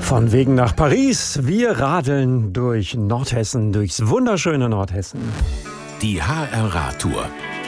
Von Wegen nach Paris. Wir radeln durch Nordhessen, durchs wunderschöne Nordhessen. Die HR-Radtour.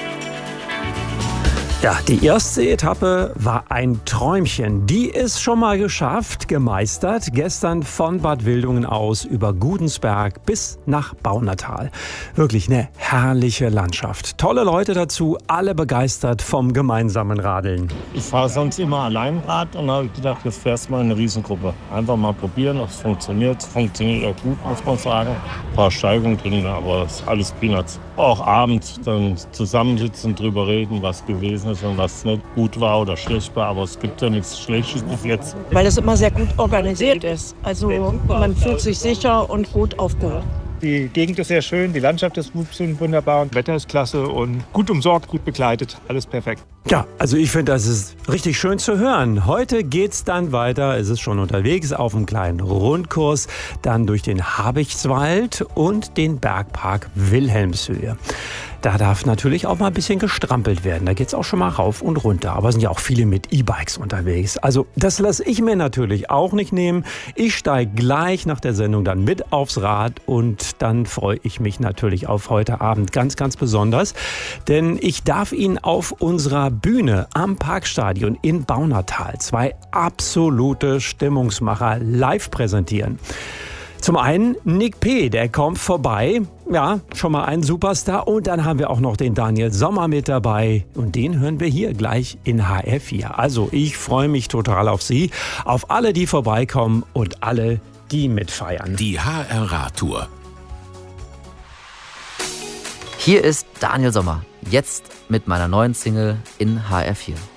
Ja, die erste Etappe war ein Träumchen. Die ist schon mal geschafft, gemeistert. Gestern von Bad Wildungen aus über Gudensberg bis nach Baunatal. Wirklich eine herrliche Landschaft. Tolle Leute dazu, alle begeistert vom gemeinsamen Radeln. Ich fahre sonst immer allein Rad und habe gedacht, jetzt fährst du mal in eine Riesengruppe. Einfach mal probieren, ob es funktioniert. Es funktioniert auch gut, muss man sagen. Ein paar Steigungen drin, aber es ist alles Peanuts. Auch abends dann zusammensitzen, drüber reden, was gewesen ist und was nicht gut war oder schlecht war. Aber es gibt ja nichts Schlechtes bis jetzt. Weil es immer sehr gut organisiert ist. Also man fühlt sich sicher und gut aufgehoben. Die Gegend ist sehr schön, die Landschaft ist wunderbar, das Wetter ist klasse und gut umsorgt, gut begleitet, alles perfekt. Ja, also ich finde, das ist richtig schön zu hören. Heute geht's dann weiter, es ist schon unterwegs auf einem kleinen Rundkurs, dann durch den Habichtswald und den Bergpark Wilhelmshöhe. Da darf natürlich auch mal ein bisschen gestrampelt werden. Da geht's auch schon mal rauf und runter. Aber es sind ja auch viele mit E-Bikes unterwegs. Also das lasse ich mir natürlich auch nicht nehmen. Ich steige gleich nach der Sendung dann mit aufs Rad und dann freue ich mich natürlich auf heute Abend ganz, ganz besonders. Denn ich darf Ihnen auf unserer Bühne am Parkstadion in Baunatal 2 absolute Stimmungsmacher live präsentieren. Zum einen Nick P., der kommt vorbei. Ja, schon mal ein Superstar. Und dann haben wir auch noch den Daniel Sommer mit dabei. Und den hören wir hier gleich in HR4. Also ich freue mich total auf Sie, auf alle, die vorbeikommen und alle, die mitfeiern. Die HR-Radtour. Hier ist Daniel Sommer, jetzt mit meiner neuen Single in HR4.